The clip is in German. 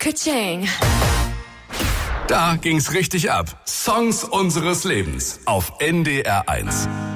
Ka-ching. Da ging's richtig ab. Songs unseres Lebens auf NDR 1.